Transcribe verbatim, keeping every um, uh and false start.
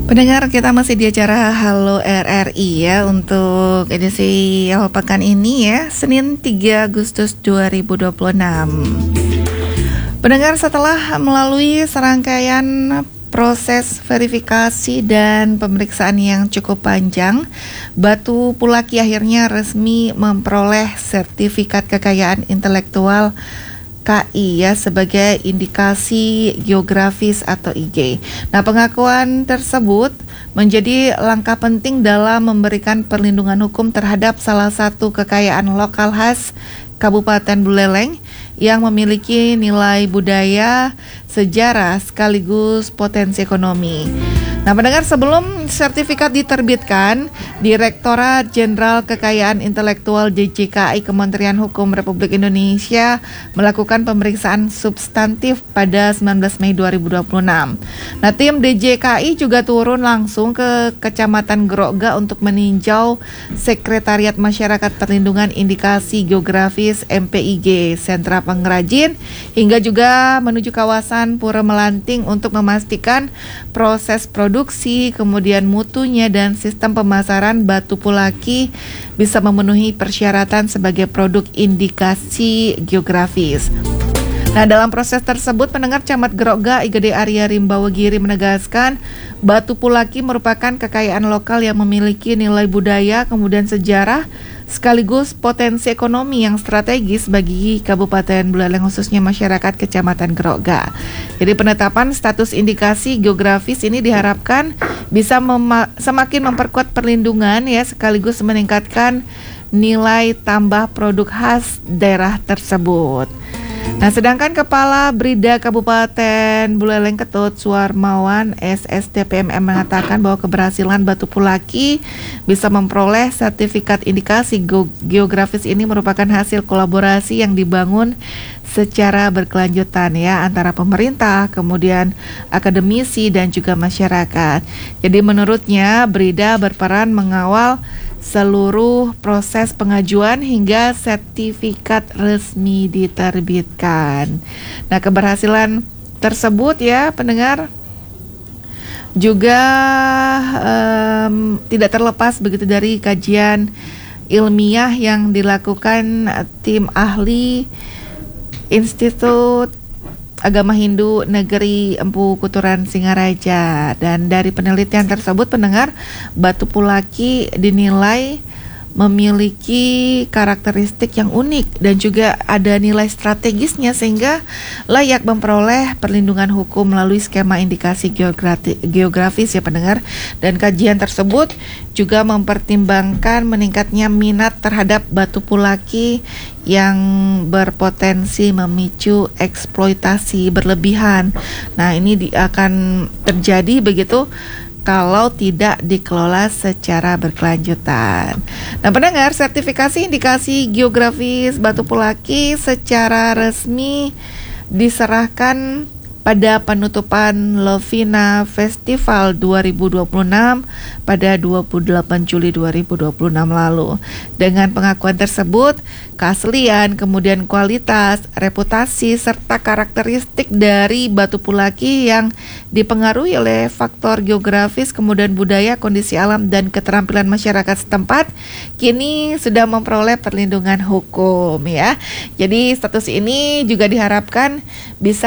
Pendengar, kita masih di acara Halo R R I ya untuk edisi awal pekan ini ya, Senin tiga Agustus dua ribu dua puluh enam. Pendengar, setelah melalui serangkaian proses verifikasi dan pemeriksaan yang cukup panjang, Batu Pulaki akhirnya resmi memperoleh sertifikat kekayaan intelektual K I ya sebagai indikasi geografis atau I G. Nah, pengakuan tersebut menjadi langkah penting dalam memberikan perlindungan hukum terhadap salah satu kekayaan lokal khas Kabupaten Buleleng yang memiliki nilai budaya, sejarah sekaligus potensi ekonomi. Nah, pendengar, sebelum sertifikat diterbitkan, Direktorat Jenderal Kekayaan Intelektual D J K I Kementerian Hukum Republik Indonesia melakukan pemeriksaan substantif pada sembilan belas Mei dua ribu dua puluh enam. Nah, tim D J K I juga turun langsung ke Kecamatan Grogga untuk meninjau Sekretariat Masyarakat Perlindungan Indikasi Geografis M P I G Sentra Pengrajin hingga juga menuju kawasan Pura Melanting untuk memastikan proses produksi, kemudian mutunya dan sistem pemasaran Batu Pulaki bisa memenuhi persyaratan sebagai produk indikasi geografis. Nah, dalam proses tersebut, pendengar, Camat Grogga I G D Arya Rimbawagiri menegaskan Batu Pulaki merupakan kekayaan lokal yang memiliki nilai budaya, kemudian sejarah, sekaligus potensi ekonomi yang strategis bagi Kabupaten Buleleng, khususnya masyarakat Kecamatan Grogga. Jadi penetapan status indikasi geografis ini diharapkan bisa mema- semakin memperkuat perlindungan ya, sekaligus meningkatkan nilai tambah produk khas daerah tersebut. Nah, sedangkan Kepala Brida Kabupaten Buleleng Ketut Suarmawan S S D P M M mengatakan bahwa keberhasilan Batu Pulaki bisa memperoleh sertifikat indikasi geografis ini merupakan hasil kolaborasi yang dibangun secara berkelanjutan ya antara pemerintah, kemudian akademisi dan juga masyarakat. Jadi menurutnya Brida berperan mengawal seluruh proses pengajuan hingga sertifikat resmi diterbitkan. Nah, keberhasilan tersebut ya, pendengar, juga um, tidak terlepas begitu dari kajian ilmiah yang dilakukan tim ahli Institut Agama Hindu Negeri Empu Kuturan Singaraja. Dan dari penelitian tersebut, pendengar, Batu Pulaki dinilai memiliki karakteristik yang unik dan juga ada nilai strategisnya sehingga layak memperoleh perlindungan hukum melalui skema indikasi geografi, geografis ya, pendengar. Dan kajian tersebut juga mempertimbangkan meningkatnya minat terhadap Batu Pulaki yang berpotensi memicu eksploitasi berlebihan. Nah, ini di, akan terjadi begitu kalau tidak dikelola secara berkelanjutan. Nah, pendengar, sertifikasi indikasi geografis Batu Pulaki secara resmi diserahkan pada penutupan Lovina Festival dua ribu dua puluh enam pada dua puluh delapan Juli dua ribu dua puluh enam lalu. Dengan pengakuan tersebut, keaslian, kemudian kualitas, reputasi, serta karakteristik dari Batu Pulaki yang dipengaruhi oleh faktor geografis, kemudian budaya, kondisi alam, dan keterampilan masyarakat setempat kini sudah memperoleh perlindungan hukum ya. Jadi status ini juga diharapkan bisa